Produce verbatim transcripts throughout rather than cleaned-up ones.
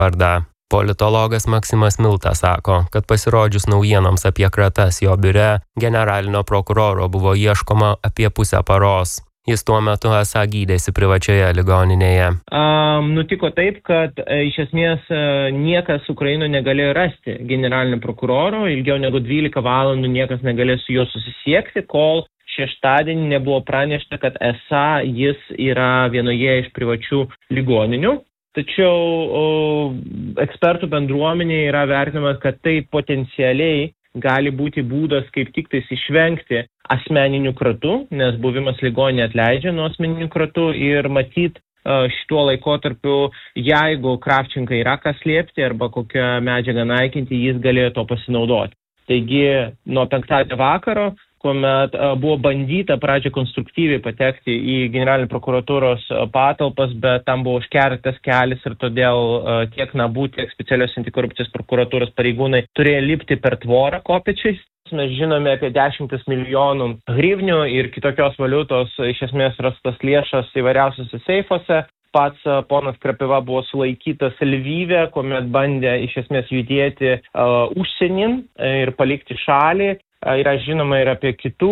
vardą. Politologas Maksimas Milta sako, kad pasirodžius naujienoms apie kratas jo biure, generalinio prokuroro buvo ieškoma apie pusę paros. Jis tuo metu esą gydėsi privačioje ligoninėje. Um, nutiko taip, kad e, iš esmės e, niekas Ukrainoje negalėjo rasti generalinio prokuroro, ilgiau negu dvylika valandų niekas negalėjo su juo susisiekti, kol šeštadienį nebuvo pranešta, kad esą jis yra vienoje iš privačių ligoninių. Tačiau o, ekspertų bendruomenė yra vertinamas, kad tai potencialiai gali būti būdas kaip tik tais išvengti asmeninių kratų, nes buvimas ligoninėje atleidžia nuo asmeninių kratų ir matyt šituo laikotarpiu, jeigu Kravčenką yra ką slėpti arba kokią medžiagą naikinti, jis galėjo to pasinaudoti. Taigi nuo penktadienio vakaro, kuomet buvo bandyta pradžioje konstruktyviai patekti į generalinį prokuratūros patalpas, bet tam buvo užkertas kelias ir todėl tiek NABU, tiek specialios antikorupcijos prokuratūros pareigūnai turėjo lipti per tvorą kopėčiais. Mes žinome apie dešimtis milijonų hryvnių ir kitokios valiutos iš esmės rastas lėšas įvairiausiose seifuose. Pats ponas Krapiva buvo sulaikytas Lvyve, kuomet bandė iš esmės judėti uh, užsienin ir palikti šalį. Yra žinoma ir apie kitų,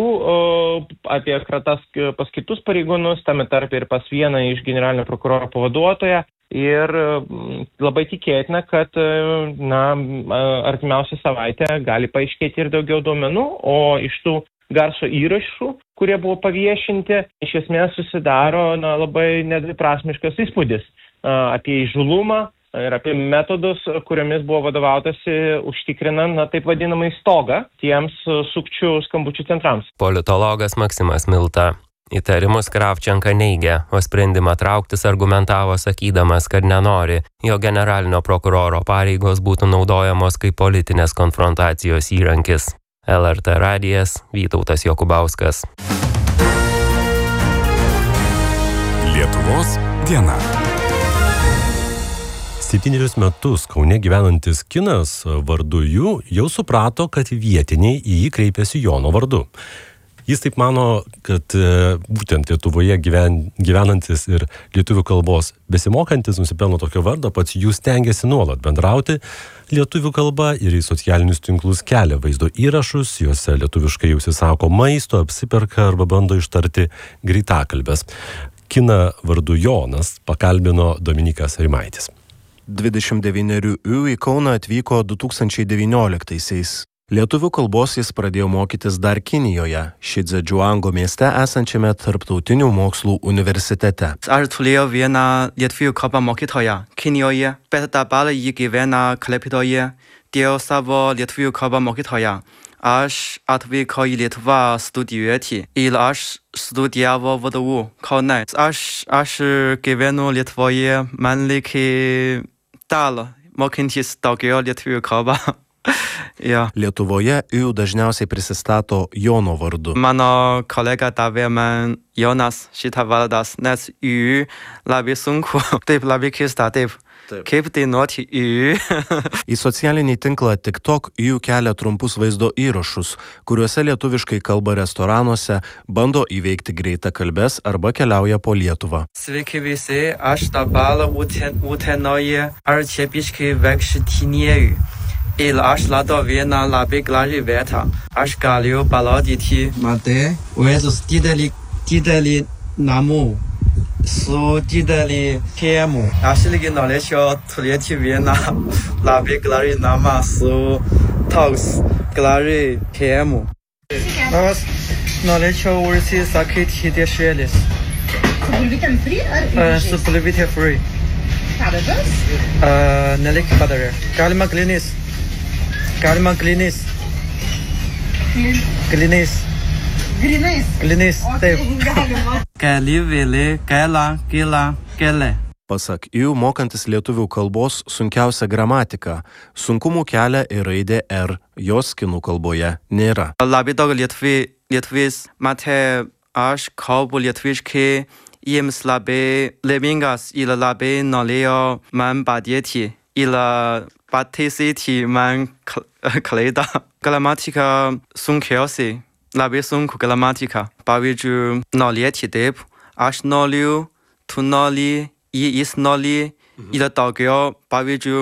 apie kratas pas kitus pareigūnus, tame tarpe ir pas vieną iš generalinio prokuroro pavaduotoją. Ir labai tikėtina, kad na, artimiausią savaitę gali paaiškėti ir daugiau duomenų, o iš tų garso įrašų, kurie buvo paviešinti, iš esmės susidaro na, labai nedviprasmiškas įspūdis apie įžūlumą ir apie metodus, kuriomis buvo vadovautasi užtikrinant, na, taip vadinamai stogą tiems sukčių skambučių centrams. Politologas Maksimas Milta. Įtarimus Kravčenka neigia, o sprendimą trauktis argumentavo sakydamas, kad nenori, jo generalinio prokuroro pareigos būtų naudojamos kaip politinės konfrontacijos įrankis. L R T radijas, Vytautas Jokubauskas. Lietuvos diena. Septynerius metus Kaune gyvenantis kinas vardu Jų jau suprato, kad vietiniai į jį kreipėsi Jono vardu. Jis taip mano, kad būtent Lietuvoje gyven, gyvenantis ir lietuvių kalbos besimokantis nusipelno tokio vardo, pats Jų stengiasi nuolat bendrauti lietuvių kalba ir į socialinius tinklus kelia vaizdo įrašus, juose lietuviškai užsisako maisto, apsiperka arba bando ištarti greitakalbes. Kiną vardu Jonas pakalbino Dominikas Rimaitis. dvidešimt devynerių Ü į Kauną atvyko du tūkstančiai devynioliktaisiais. Lietuvių kalbos jis pradėjo mokytis dar Kinijoje, Šidzeđuango mieste esančiame tarptautinių mokslų universitete. Aš turėjau vieną lietuvių kalbą mokytoją Kinijoje, bet dabar jį gyvena Klaipėdoje dėl savo lietuvių kalbą mokytoją. Aš atvykau į Lietuvą studijuoti ir aš studijavau V D U Kaune. Aš, aš gyvenu Lietuvoje, man reikia dar mokintis daugiau lietuvių kalbą. Ja. Lietuvoje Ü dažniausiai prisistato Jono vardu. Mano kolega davė man Jonas šitą vardas, nes Ü labai sunku. Taip, labai keista, taip. Taip. Kaip dainuoti Ü. Į socialinį tinklą TikTok Ü kelia trumpus vaizdo įrašus, kuriuose lietuviškai kalba restoranuose, bando įveikti greitą kalbes arba keliauja po Lietuvą. Sveiki visi, aš dabar Utenoje, ar čia biškai vaikštinėju. Ir aš radau vieną labai gražią vietą. Aš galiu parodyti. Matai, vaizdas didelį, didelį namų su didelį kiemu. Aš irgi norėčiau turėti vieną labai gražią namą su toks gražią kiemu. Aš norėčiau užsisakyti dešreles. Su bulvytėm free ar? Su bulvytėm free. Padažas? Nereikia padažą. Galima glinis. Galima glinis. Glinis. Grinais? Glinis, taip. Galima. Gali, vėlė, gela, gila, gele. Pasak Ü, mokantis lietuvių kalbos sunkiausia gramatika. Sunkumų kelia ir raidė R, jos kinų kalboje nėra. Labai daug lietuvis, matė, aš kalbu lietuviškai, jiems labai laimingas ir labai norėjo man padėti. Ir pataisyti man klaidą. Gramatika sunkiausiai, labai sunku gramatika. Pavyzdžiui, norėti taip, aš noriu, tu nori, jis nori ir daugiau, pavyzdžiui,